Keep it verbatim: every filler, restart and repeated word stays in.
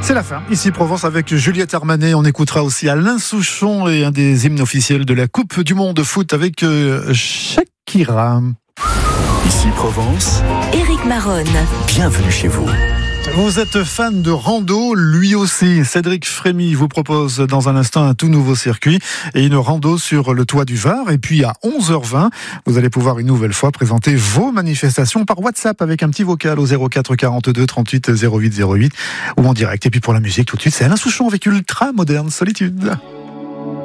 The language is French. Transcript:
C'est la fin. Ici Provence avec Juliette Armanet. On écoutera aussi Alain Souchon et un des hymnes officiels de la Coupe du Monde de foot avec euh, Shakira. Ici Provence, Éric Maronne. Bienvenue chez vous. Vous êtes fan de rando, lui aussi. Cédric Frémy vous propose dans un instant un tout nouveau circuit et une rando sur le toit du Var. Et puis à onze heures vingt, vous allez pouvoir une nouvelle fois présenter vos manifestations par WhatsApp avec un petit vocal au zéro quatre quarante-deux trente-huit zéro huit zéro huit ou en direct. Et puis pour la musique tout de suite, c'est Alain Souchon avec Ultra Moderne Solitude.